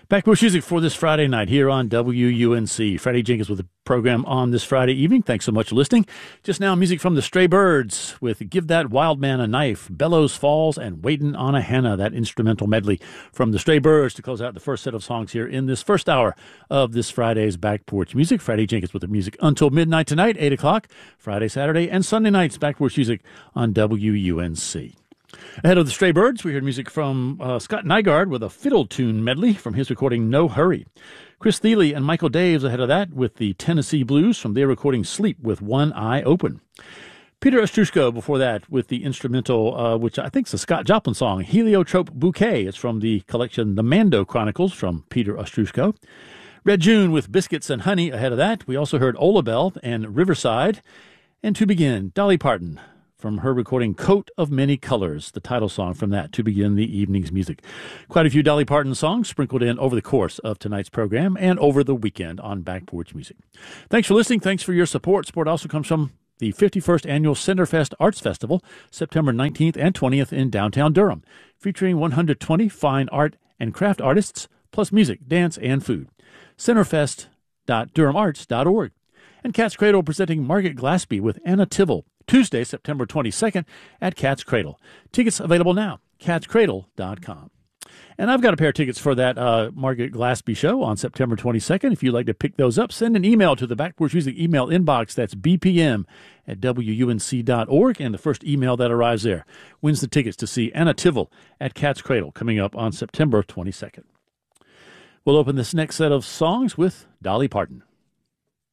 Backbush Music for this Friday night here on WUNC. Freddie Jenkins with the program on this Friday evening. Thanks so much for listening. Just now, music from the Stray Birds with Give That Wild Man a Knife, Bellows Falls, and Waitin' on a Hannah, that instrumental medley from the Stray Birds to close out the first set of songs here in this first hour of this Friday's Back Porch Music. Freddie Jenkins with the music until midnight tonight, 8 o'clock, Friday, Saturday, and Sunday nights, Back Porch Music on WUNC. Ahead of the Stray Birds, we heard music from Scott Nygaard with a fiddle tune medley from his recording No Hurry. Chris Thile and Michael Daves ahead of that with the Tennessee Blues from their recording Sleep with One Eye Open. Peter Ostruszko before that with the instrumental, which I think is a Scott Joplin song, Heliotrope Bouquet. It's from the collection The Mando Chronicles from Peter Ostruszko. Red June with Biscuits and Honey ahead of that. We also heard Ola Bell and Riverside. And to begin, Dolly Parton from her recording Coat of Many Colors, the title song from that to begin the evening's music. Quite a few Dolly Parton songs sprinkled in over the course of tonight's program and over the weekend on Back Porch Music. Thanks for listening. Thanks for your support. Support also comes from the 51st Annual Centerfest Arts Festival, September 19th and 20th in downtown Durham, featuring 120 fine art and craft artists, plus music, dance, and food. Centerfest.durhamarts.org. And Cat's Cradle presenting Margaret Glaspie with Anna Tivell, Tuesday, September 22nd at Cat's Cradle. Tickets available now, catscradle.com. And I've got a pair of tickets for that Margaret Glaspie show on September 22nd. If you'd like to pick those up, send an email to the Back Porch Music email inbox. That's bpm@wunc.org. And the first email that arrives there wins the tickets to see Anna Tivell at Cat's Cradle coming up on September 22nd. We'll open this next set of songs with Dolly Parton.